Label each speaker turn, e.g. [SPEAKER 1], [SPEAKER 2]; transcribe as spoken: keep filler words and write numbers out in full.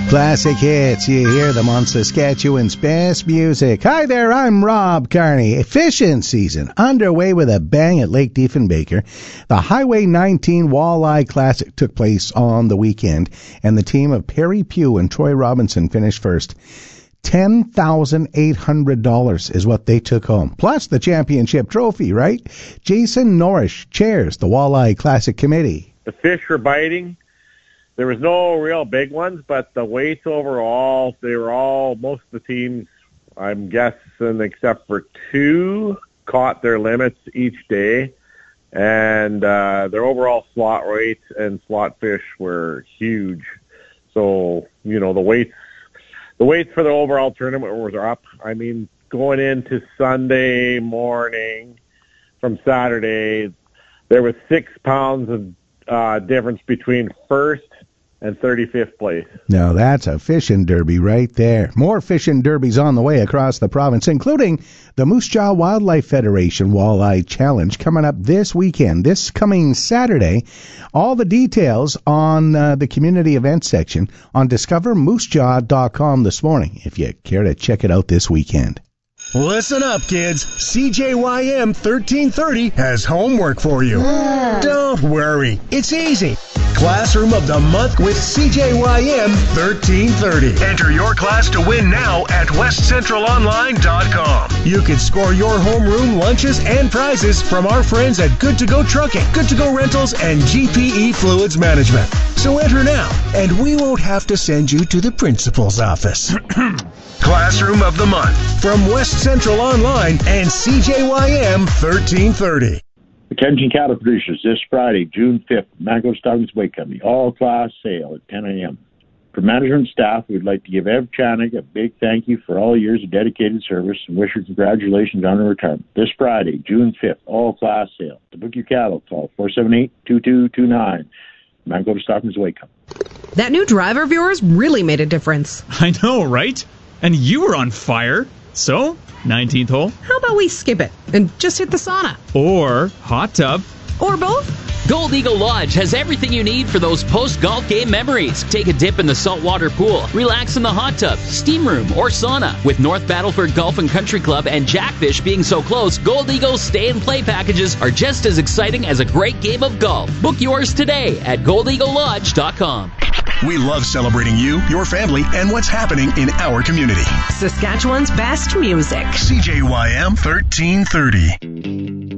[SPEAKER 1] Classic hits, you hear them on Saskatchewan's best music. Hi there, I'm Rob Carney. Fishing season underway with a bang at Lake Diefenbaker. The Highway nineteen Walleye Classic took place on the weekend, and the team of Perry Pugh and Troy Robinson finished first. ten thousand eight hundred dollars is what they took home, plus the championship trophy, right? Jason Norrish chairs the Walleye Classic Committee.
[SPEAKER 2] The fish were biting. There was no real big ones, but the weights overall, they were all, most of the teams, I'm guessing, except for two, caught their limits each day. And uh, their overall slot rates and slot fish were huge. So, you know, the weights, the weights for the overall tournament were up. I mean, going into Sunday morning from Saturday, there was six pounds of uh, difference between first and thirty-fifth place. Now
[SPEAKER 1] that's a fishing derby right there. More fishing derbies on the way across the province, including the Moose Jaw Wildlife Federation Walleye Challenge coming up this weekend, this coming Saturday. All the details on uh, the community events section on discover moose jaw dot com this morning, if you care to check it out this weekend.
[SPEAKER 3] Listen up, kids. C J Y M thirteen thirty has homework for you.
[SPEAKER 4] Yeah.
[SPEAKER 3] Don't worry. It's easy. Classroom of the Month with C J Y M thirteen thirty.
[SPEAKER 5] Enter your class to win now at west central online dot com.
[SPEAKER 3] You can score your homeroom lunches and prizes from our friends at Good to Go Trucking, Good to Go Rentals, and G P E Fluids Management. So enter now, and we won't have to send you to the principal's office.
[SPEAKER 5] Classroom of the Month
[SPEAKER 3] from West Central Online and C J Y M thirteen thirty.
[SPEAKER 6] Attention cattle producers, this Friday, June fifth, Manitoba Stockman's Weight Company, all-class sale at ten a.m. For management and staff, we'd like to give Ev Chanik a big thank you for all years of dedicated service and wish her congratulations on her retirement. This Friday, June fifth, all-class sale. To book your cattle, call four seven eight, two two two nine. Manitoba Stockman's Weight Company.
[SPEAKER 7] That new driver of yours really made a difference.
[SPEAKER 8] I know, right? And you were on fire. So, nineteenth hole.
[SPEAKER 7] How about we skip it and just hit the sauna?
[SPEAKER 8] Or hot tub.
[SPEAKER 7] Or both?
[SPEAKER 9] Gold Eagle Lodge has everything you need for those post-golf game memories. Take a dip in the saltwater pool, relax in the hot tub, steam room, or sauna. With North Battleford Golf and Country Club and Jackfish being so close, Gold Eagle's stay and play packages are just as exciting as a great game of golf. Book yours today at gold eagle lodge dot com.
[SPEAKER 5] We love celebrating you, your family, and what's happening in our community.
[SPEAKER 7] Saskatchewan's best music.
[SPEAKER 5] C J Y M thirteen thirty.